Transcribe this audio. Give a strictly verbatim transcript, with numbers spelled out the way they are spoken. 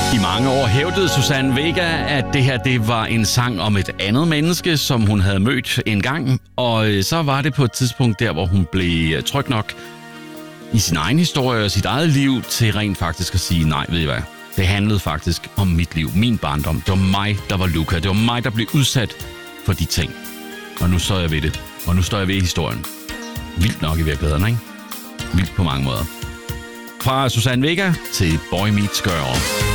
I mange år hævdede Suzanne Vega, at det her det var en sang om et andet menneske, som hun havde mødt en gang. Og så var det på et tidspunkt der, hvor hun blev tryg nok i sin egen historie og sit eget liv til rent faktisk at sige, nej, ved I hvad? Det handlede faktisk om mit liv, min barndom. Det var mig, der var Luca. Det var mig, der blev udsat for de ting. Og nu står jeg ved det. Og nu står jeg ved historien. Vildt nok i virkeligheden, ikke? Vildt på mange måder. Fra Suzanne Vega til Boy Meets Girl.